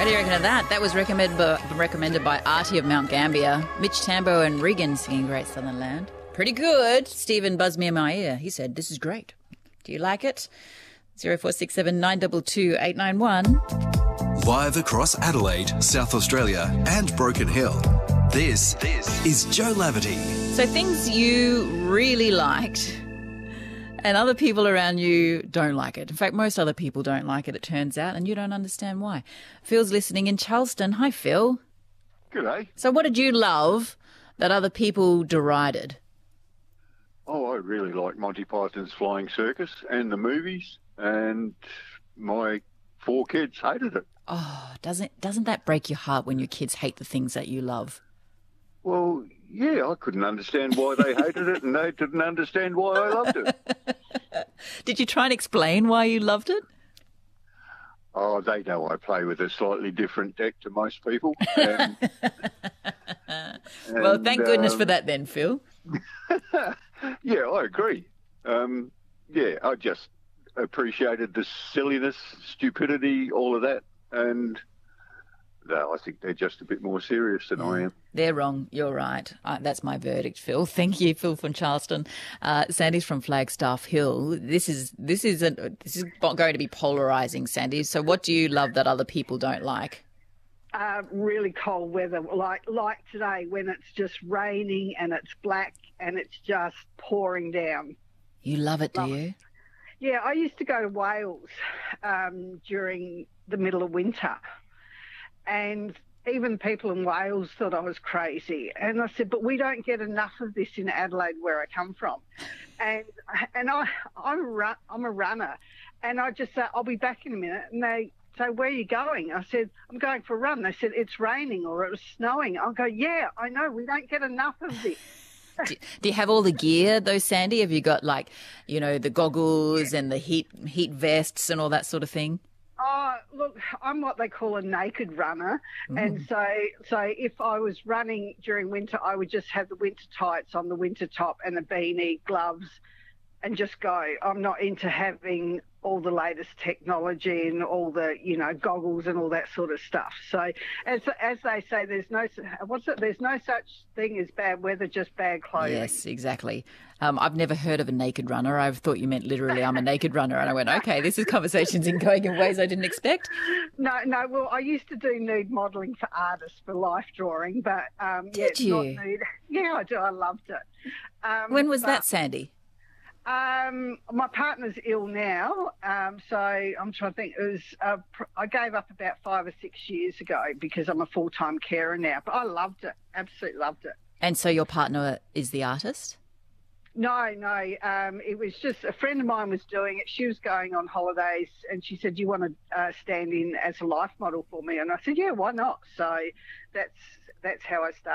do you reckon of that? That was recommended by Artie of Mount Gambier. Mitch Tambo and Regan singing Great Southern Land. Pretty good. Stephen buzzed me in my ear. He said, this is great. Do you like it? 0467 922 891. Live across Adelaide, South Australia and Broken Hill. This is Joe Laverty. So things you really liked and other people around you don't like it. In fact, most other people don't like it, it turns out, and you don't understand why. Phil's listening in Charleston. Hi, Phil. G'day. So what did you love that other people derided? Oh, I really like Monty Python's Flying Circus and the movies, and my 4 kids hated it. Oh, doesn't that break your heart when your kids hate the things that you love? Well, yeah, I couldn't understand why they hated it, and they didn't understand why I loved it. Did you try and explain why you loved it? Oh, they know I play with a slightly different deck to most people. Well, thank goodness for that then, Phil. Yeah, I agree. I just appreciated the silliness, stupidity, all of that, and no, I think they're just a bit more serious than I am. They're wrong. You're right. That's my verdict, Phil. Thank you, Phil from Charleston. Sandy's from Flagstaff Hill. This is going to be polarising, Sandy. So what do you love that other people don't like? Really cold weather, like today when it's just raining and it's black and it's just pouring down. You love it, do you? Yeah, I used to go to Wales during the middle of winter, and even people in Wales thought I was crazy. And I said, but we don't get enough of this in Adelaide where I come from. And I'm a runner, and I just say, I'll be back in a minute. And they say, where are you going? I said, I'm going for a run. They said, it's raining or it was snowing. I'll go, yeah, I know, we don't get enough of this. Do you have all the gear though, Sandy? Have you got the goggles and the heat vests and all that sort of thing? Oh, look, I'm what they call a naked runner. And so if I was running during winter, I would just have the winter tights on, the winter top and a beanie, gloves, and just go. I'm not into having all the latest technology and all the, goggles and all that sort of stuff. So as they say, there's no such thing as bad weather, just bad clothing. Yes, exactly. I've never heard of a naked runner. I thought you meant literally I'm a naked runner. And I went, okay, this is conversations going in ways I didn't expect. No, well, I used to do nude modelling for artists for life drawing, but Did you? Not nude. Yeah, I do. I loved it. When was that, Sandy? My partner's ill now, so I'm trying to think. It was I gave up about 5 or 6 years ago because I'm a full-time carer now. But I loved it, absolutely loved it. And so your partner is the artist? No. It was just a friend of mine was doing it. She was going on holidays, and she said, "Do you want to stand in as a life model for me?" And I said, "Yeah, why not?" So that's how I started.